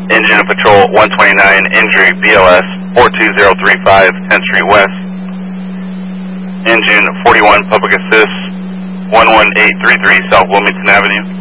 Engine of Patrol 129, injury BLS 42035, 10th Street West. Engine 41, Public Assist 11833, South Wilmington Avenue.